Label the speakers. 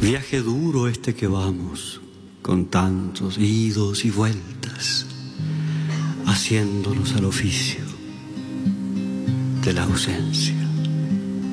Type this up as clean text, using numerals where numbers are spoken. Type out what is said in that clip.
Speaker 1: Viaje duro este que vamos, con tantos idos y vueltas, haciéndonos al oficio de la ausencia.